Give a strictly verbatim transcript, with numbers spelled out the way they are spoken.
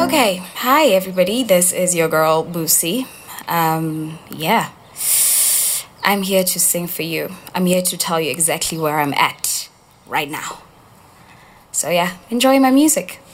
Okay, hi everybody. This is your girl Boosie. Um, yeah, I'm here to sing for you. I'm here to tell you exactly where I'm at right now. So yeah, enjoy my music.